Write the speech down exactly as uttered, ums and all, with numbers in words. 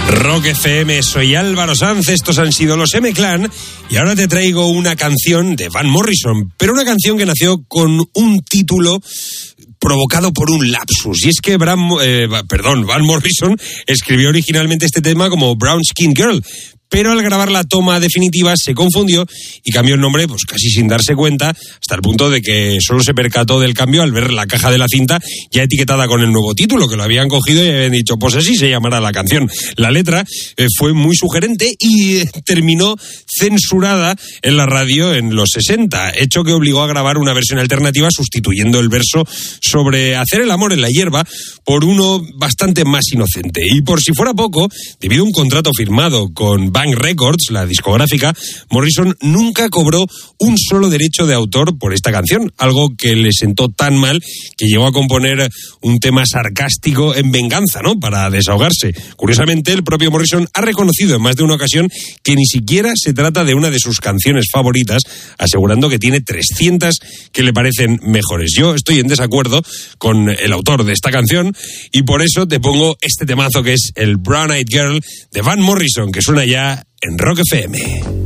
Rock F M, soy Álvaro Sanz, estos han sido los M-Clan y ahora te traigo una canción de Van Morrison, pero una canción que nació con un título provocado por un lapsus, y es que Bram, eh, perdón, Van Morrison escribió originalmente este tema como Brown Skin Girl, pero al grabar la toma definitiva se confundió y cambió el nombre pues casi sin darse cuenta, hasta el punto de que solo se percató del cambio al ver la caja de la cinta ya etiquetada con el nuevo título, que lo habían cogido y habían dicho, pues así se llamará la canción. La letra eh, fue muy sugerente y eh, terminó censurada en la radio en los sesenta, hecho que obligó a grabar una versión alternativa sustituyendo el verso sobre hacer el amor en la hierba por uno bastante más inocente. Y por si fuera poco, debido a un contrato firmado con Bang Records, la discográfica, Morrison nunca cobró un solo derecho de autor por esta canción, algo que le sentó tan mal que llegó a componer un tema sarcástico en venganza, ¿no?, para desahogarse. Curiosamente, el propio Morrison ha reconocido en más de una ocasión que ni siquiera se trata de una de sus canciones favoritas, asegurando que tiene trescientas que le parecen mejores. Yo estoy en desacuerdo con el autor de esta canción y por eso te pongo este temazo que es el Brown Eyed Girl de Van Morrison, que suena ya en Rock F M.